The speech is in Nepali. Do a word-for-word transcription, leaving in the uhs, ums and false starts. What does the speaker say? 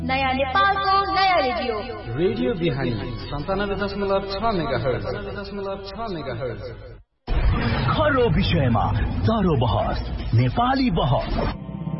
नयाँ नेपालको नयाँ रेडियो रेडियो बिहानी सन्तानब्बे दशमलव छ मेगाहर्ज दशमलव छ मेगाहर्ज खरो विषयमा दरो बहस नेपाली बहस